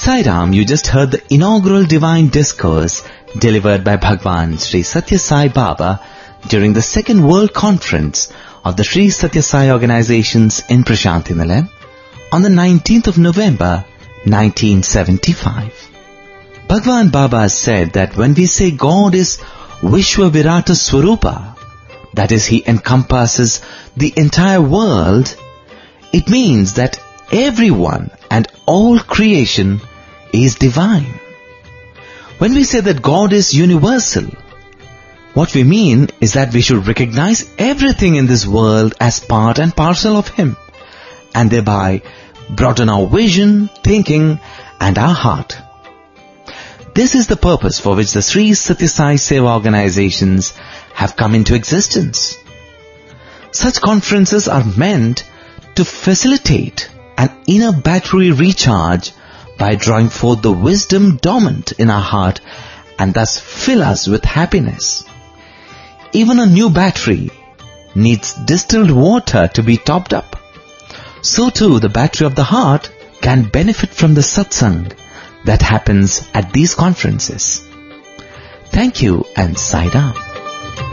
Sai Ram, you just heard the inaugural divine discourse delivered by Bhagwan Sri Satya Sai Baba during the Second World Conference of the Sri Satya Sai organizations in Prashanthi Nilayam on the 19th of November 1975. Bhagwan Baba said that when we say God is Vishwa Virata Swarupa, that is, He encompasses the entire world, it means that everyone and all creation is divine. When we say that God is universal, what we mean is that we should recognize everything in this world as part and parcel of Him, and thereby broaden our vision, thinking, and our heart. This is the purpose for which the Sri Satya Sai Seva organizations have come into existence. Such conferences are meant to facilitate an inner battery recharge by drawing forth the wisdom dormant in our heart and thus fill us with happiness. Even a new battery needs distilled water to be topped up. So too the battery of the heart can benefit from the satsang that happens at these conferences. Thank you and Sai Ram.